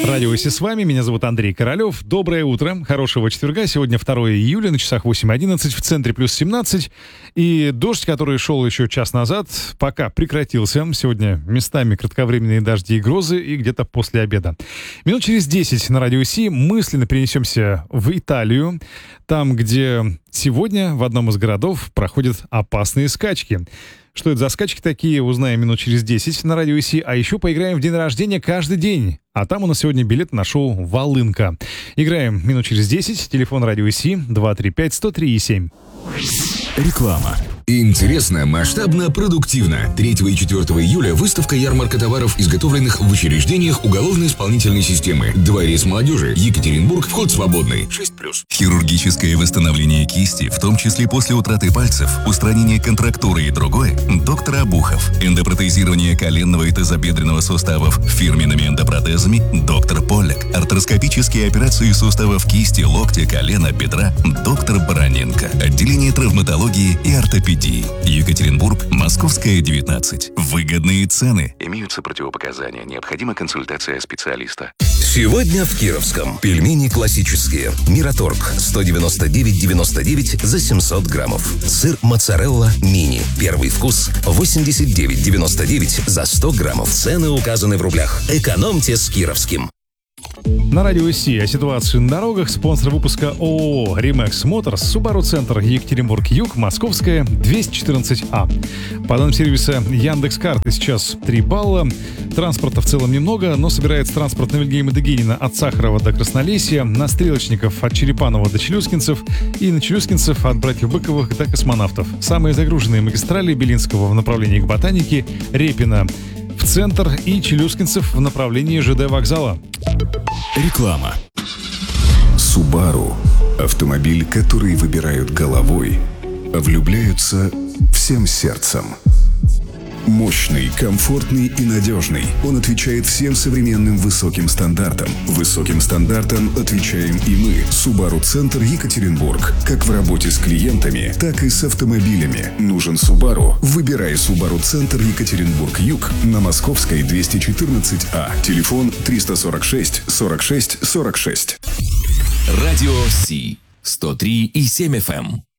Радио «Си» с вами, меня зовут Андрей Королёв. Доброе утро, хорошего четверга. Сегодня 2 июля, на часах 8:11, в центре плюс 17. И дождь, который шел еще час назад, пока прекратился. Сегодня местами кратковременные дожди и грозы, и где-то после обеда. Минут через 10 на Радио «Си» мысленно перенесемся в Италию, там, где сегодня в одном из городов проходят опасные скачки. Что это за скачки такие, узнаем минут через 10 на Радио «Си», а еще поиграем в день рождения каждый день. А там у нас сегодня билет на шоу «Волынка». Играем минут через 10, телефон Радио «Си» 235-103-7. Реклама. Интересно, масштабно, продуктивно. 3 и 4 июля выставка ярмарка товаров, изготовленных в учреждениях уголовно-исполнительной системы. Дворец молодежи, Екатеринбург, вход свободный. 6+. Хирургическое восстановление кисти, в том числе после утраты пальцев, устранение контрактуры и другое. Доктор Обухов. Эндопротезирование коленного и тазобедренного суставов фирменными эндопротезами. Доктор Поляк. Артроскопические операции суставов кисти, локтя, колена, бедра. Доктор Бароненко. Отделение травматологии и ортопедии. Екатеринбург, Московская, 19. Выгодные цены. Имеются противопоказания. Необходима консультация специалиста. Сегодня в Кировском. Пельмени классические. Мираторг. 199,99 за 700 граммов. Сыр моцарелла мини. Первый вкус. 89,99 за 100 граммов. Цены указаны в рублях. Экономьте с Кировским. На Радио «Си» о ситуации на дорогах. Спонсор выпуска ООО «Римэкс Моторс», Subaru Центр, Екатеринбург-Юг, Московская, 214А. По данным сервиса Яндекс.Карты сейчас 3 балла. Транспорта в целом немного, но собирается транспорт на Вильгельма Дегенина от Сахарова до Краснолесья, на Стрелочников от Черепанова до Челюскинцев и на Челюскинцев от Братьев Быковых до Космонавтов. Самые загруженные магистрали: Белинского в направлении к Ботанике, Репина в центр и Челюскинцев в направлении ЖД вокзала. Реклама. Subaru – автомобиль, который выбирают головой, а влюбляются всем сердцем. Мощный, комфортный и надежный. Он отвечает всем современным высоким стандартам. Высоким стандартам отвечаем и мы. Subaru Центр, Екатеринбург. Как в работе с клиентами, так и с автомобилями. Нужен Subaru? Выбирай Subaru Центр, Екатеринбург-Юг на Московской, 214А. Телефон 346 46 46. Радио «Си» 103,7 FM.